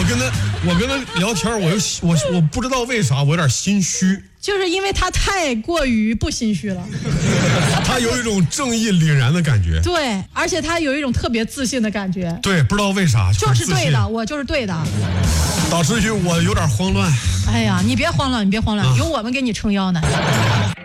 我跟他聊天，我不知道为啥我有点心虚， 就是因为他太过于不心虚了。 他有一种正义凛然的感觉。 对，而且他有一种特别自信的感觉。 对，不知道为啥就是对的，我就是对的。 导致于我有点慌乱。 哎呀，你别慌了，有我们给你撑腰呢。